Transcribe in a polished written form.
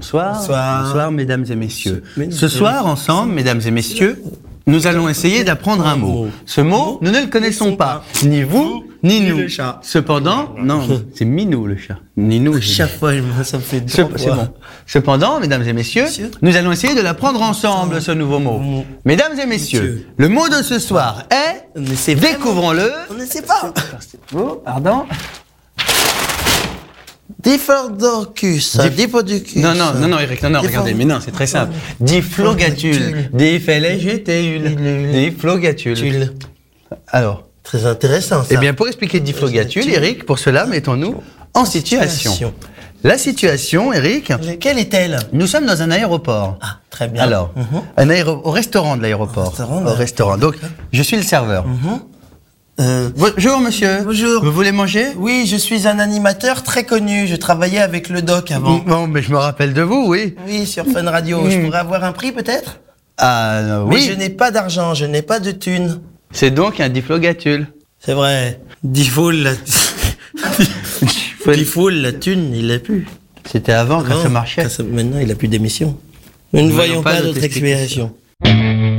Bonsoir. Bonsoir. Bonsoir, mesdames et messieurs. Mais Ce soir, ensemble, mesdames et messieurs, nous allons essayer d'apprendre un mot. Ce mot, nous ne le connaissons pas. Ni vous, ni nous. le chat. Cependant, non, c'est Minou le chat. Ni nous. Chaque fois, ça me fait C'est trop bon. Cependant, mesdames et messieurs, nous allons essayer de l'apprendre ensemble, ce nouveau mot. Mesdames et messieurs, le mot de ce soir est, découvrons-le. On ne sait pas. Oh, pardon. Diplodocus. Diplodocus. Non, Eric, non, regardez, mais non, c'est très simple. Diplogatule. Diplogatule. Diplogatule. Alors. Très intéressant, ça. Eh bien, pour expliquer diplogatule, Eric, pour cela, mettons-nous en situation. La situation, Eric. Quelle est-elle? Nous sommes dans un aéroport. Ah, très bien. Alors, au restaurant de l'aéroport. Au restaurant. Donc, je suis le serveur. Bonjour, monsieur. Bonjour. Vous voulez manger? Oui, je suis un animateur très connu. Je travaillais avec le doc avant. Bon, mais je me rappelle de vous, oui. Oui, sur Fun Radio. Je pourrais avoir un prix, peut-être? Ah, Mais oui. je n'ai pas d'argent, je n'ai pas de thunes. C'est donc un diplogatule. C'est vrai. Difool, la thune, il l'a plus. C'était avant, quand ça marchait. Maintenant, il a plus d'émission. Nous ne voyons pas d'autre explication.